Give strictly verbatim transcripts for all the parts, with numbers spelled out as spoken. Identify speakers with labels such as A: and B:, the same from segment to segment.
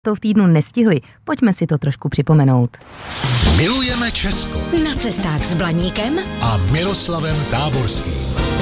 A: to v týdnu nestihli, pojďme si to trošku připomenout.
B: Milujeme Česko.
C: Na cestách s Blaníkem
B: a Miroslavem Táborským.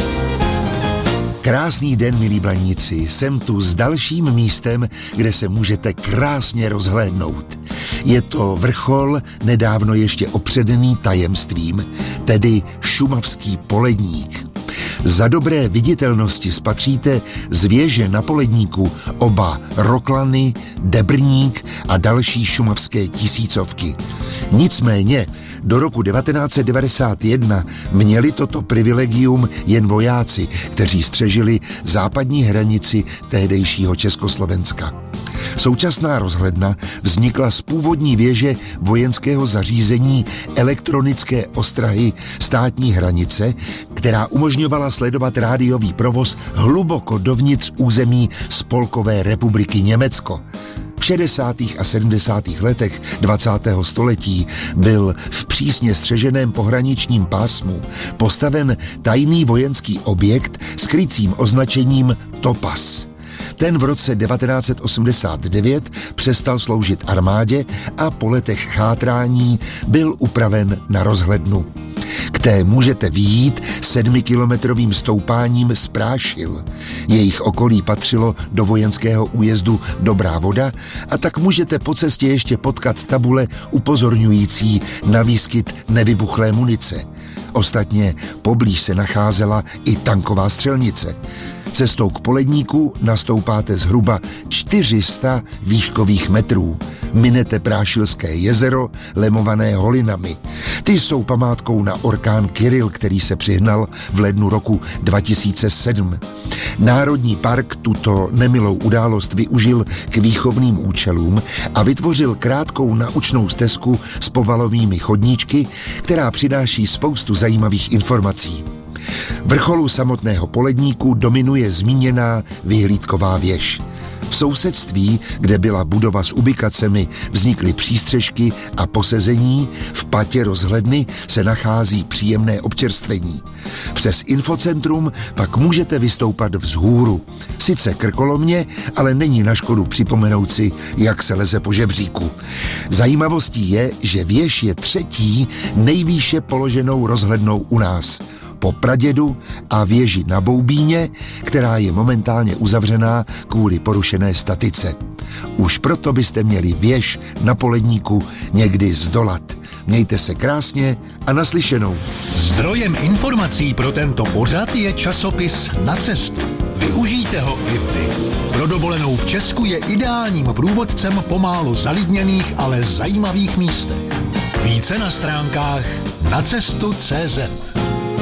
D: Krásný den, milí Blaníci, jsem tu s dalším místem, kde se můžete krásně rozhlédnout. Je to vrchol nedávno ještě opředený tajemstvím, tedy Šumavský Poledník. Za dobré viditelnosti spatříte z věže na Poledníku oba Roklany, Debrník a další šumavské tisícovky. Nicméně do roku devatenáct set devadesát jedna měli toto privilegium jen vojáci, kteří střežili západní hranici tehdejšího Československa. Současná rozhledna vznikla z původní věže vojenského zařízení elektronické ostrahy státní hranice, která umožňovala sledovat rádiový provoz hluboko dovnitř území Spolkové republiky Německo. V šedesátých a sedmdesátých letech dvacátého století byl v přísně střeženém pohraničním pásmu postaven tajný vojenský objekt s krycím označením Topaz. Ten v roce devatenáct set osmdesát devět přestal sloužit armádě a po letech chátrání byl upraven na rozhlednu. K té můžete vyjít sedmikilometrovým stoupáním z Prášil. Jejich okolí patřilo do vojenského újezdu Dobrá Voda a tak můžete po cestě ještě potkat tabule upozorňující na výskyt nevybuchlé munice. Ostatně poblíž se nacházela i tanková střelnice. Cestou k Poledníku nastoupáte zhruba čtyři sta výškových metrů. Minete Prášilské jezero, lemované holinami. Ty jsou památkou na orkán Kyril, který se přihnal v lednu roku dva tisíce sedm. Národní park tuto nemilou událost využil k výchovným účelům a vytvořil krátkou naučnou stezku s povalovými chodníčky, která přináší spoustu zajímavých informací. Vrcholu samotného Poledníku dominuje zmíněná vyhlídková věž. V sousedství, kde byla budova s ubikacemi, vznikly přístřešky a posezení, v patě rozhledny se nachází příjemné občerstvení. Přes infocentrum pak můžete vystoupat vzhůru. Sice krkolomně, ale není na škodu připomenout si, jak se leze po žebříku. Zajímavostí je, že věž je třetí nejvýše položenou rozhlednou u nás. Po Pradědu a věži na Boubíně, která je momentálně uzavřená kvůli porušené statice. Už proto byste měli věž na Poledníku někdy zdolat. Mějte se krásně a naslyšenou.
B: Zdrojem informací pro tento pořad je časopis Na cestu. Využijte ho i vy. Pro dovolenou v Česku je ideálním průvodcem po málo zalidněných, ale zajímavých místech. Více na stránkách nacestu tečka cé zet.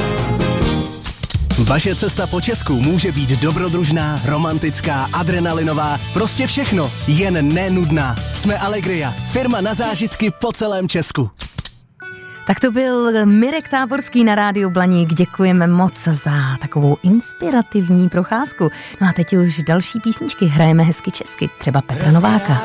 E: Vaše cesta po Česku může být dobrodružná, romantická, adrenalinová, prostě všechno, jen nenudná. Jsme Allegria, firma na zážitky po celém Česku.
A: Tak to byl Mirek Táborský na rádiu Blaník. Děkujeme moc za takovou inspirativní procházku. No a teď už další písničky hrajeme hezky česky, třeba Petra Nováka.